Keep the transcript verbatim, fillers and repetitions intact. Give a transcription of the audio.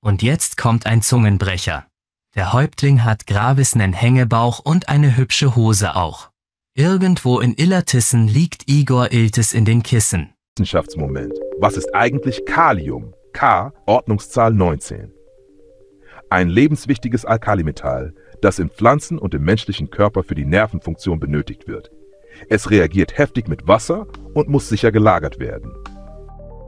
Und jetzt kommt ein Zungenbrecher. Der Häuptling hat Gravis nen Hängebauch und eine hübsche Hose auch. Irgendwo in Illertissen liegt Igor Iltis in den Kissen. Wissenschaftsmoment. Was ist eigentlich Kalium? K, Ordnungszahl neunzehn. Ein lebenswichtiges Alkalimetall, das in Pflanzen und im menschlichen Körper für die Nervenfunktion benötigt wird. Es reagiert heftig mit Wasser und muss sicher gelagert werden.